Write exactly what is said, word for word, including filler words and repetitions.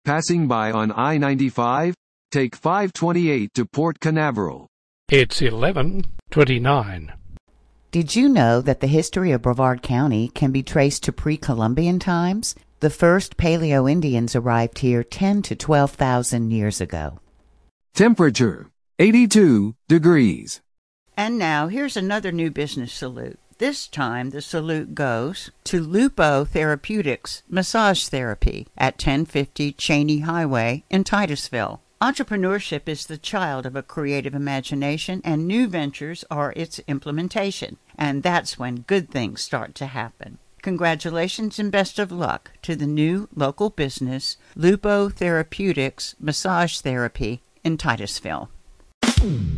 Passing by on I ninety-five? Take five twenty-eight to Port Canaveral. It's eleven twenty-nine. Did you know that the history of Brevard County can be traced to pre-Columbian times? The first Paleo-Indians arrived here ten to twelve thousand years ago. Temperature, eighty-two degrees. And now, here's another new business salute. This time, the salute goes to Lupo Therapeutics Massage Therapy at ten fifty Cheney Highway in Titusville. Entrepreneurship is the child of a creative imagination, and new ventures are its implementation. And that's when good things start to happen. Congratulations and best of luck to the new local business, Lupo Therapeutics Massage Therapy in Titusville.